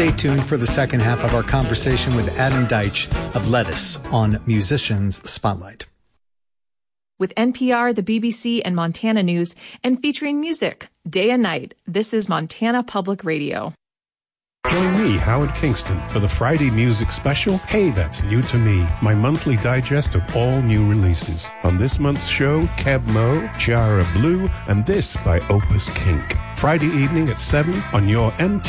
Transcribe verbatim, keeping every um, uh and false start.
Stay tuned for the second half of our conversation with Adam Deitch of Lettuce on Musicians Spotlight. With N P R, the B B C, and Montana News, and featuring music day and night, this is Montana Public Radio. Join me, Howard Kingston, for the Friday music special, Hey, That's New to Me, my monthly digest of all new releases. On this month's show, Keb Mo, Chiara Blue, and this by Opus Kink. Friday evening at seven on your M T V.